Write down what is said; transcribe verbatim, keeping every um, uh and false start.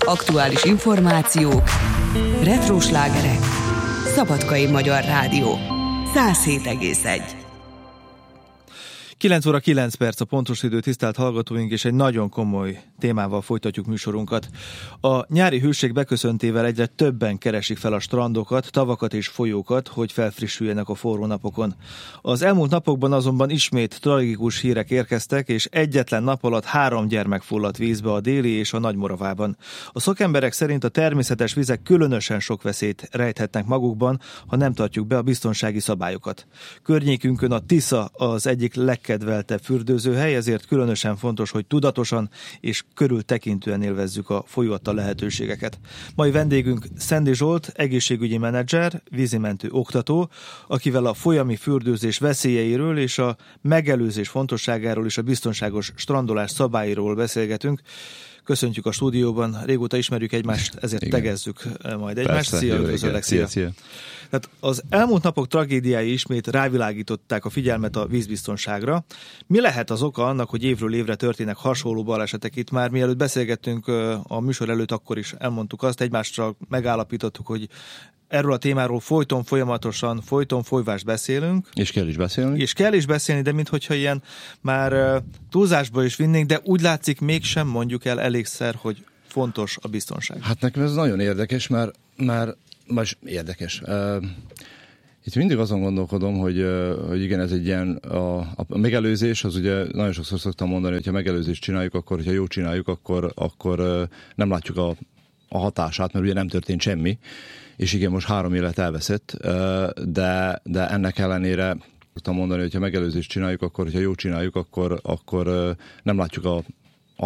aktuális információk, retro slágerek, Szabadkai Magyar Rádió. száz hét egész egy. kilenc óra kilenc perc a pontos idő, tisztelt hallgatóink, és egy nagyon komoly témával folytatjuk műsorunkat. A nyári hőség beköszöntével egyre többen keresik fel a strandokat, tavakat és folyókat, hogy felfrissüljenek a forró napokon. Az elmúlt napokban azonban ismét tragikus hírek érkeztek, és egyetlen nap alatt három gyermek fulladt vízbe a Déli és a Nagymoravában. A szakemberek szerint a természetes vizek különösen sok veszélyt rejthetnek magukban, ha nem tartjuk be a biztonsági szabályokat. Környékünkön a Tisza az egyik legkedveltebb fürdőzőhely, ezért különösen fontos, hogy tudatosan és körültekintően élvezzük a folyó adta lehetőségeket. Mai vendégünk Szendi Zsolt, egészségügyi menedzser, vízimentő oktató, akivel a folyami fürdőzés veszélyeiről és a megelőzés fontosságáról és a biztonságos strandolás szabályról beszélgetünk. Köszöntjük a stúdióban, régóta ismerjük egymást, ezért Igen. tegezzük majd egymást. Persze, szia, üdvözöllek, szia. szia. Tehát az elmúlt napok tragédiái ismét rávilágították a figyelmet a vízbiztonságra. Mi lehet az oka annak, hogy évről évre történnek hasonló balesetek? Itt már mielőtt beszélgettünk a műsor előtt, akkor is elmondtuk azt, egymásra megállapítottuk, hogy erről a témáról folyton, folyamatosan, folyton folyvást beszélünk. És kell is beszélni. És kell is beszélni, de minthogyha ilyen már túlzásba is vinnénk, de úgy látszik, mégsem mondjuk el elégszer, hogy fontos a biztonság. Hát nekem ez nagyon érdekes, mert, mert most érdekes. Itt mindig azon gondolkodom, hogy, hogy igen, ez egy ilyen, a, a megelőzés, az ugye nagyon sokszor szoktam mondani, hogy ha megelőzést csináljuk, akkor, hogyha jó csináljuk, akkor, akkor nem látjuk a, a hatását, mert ugye nem történt semmi. És igen, most három élet elveszett, de, de ennek ellenére szoktam mondani, hogy ha megelőzést csináljuk, akkor, hogyha jó csináljuk, akkor, akkor nem látjuk a,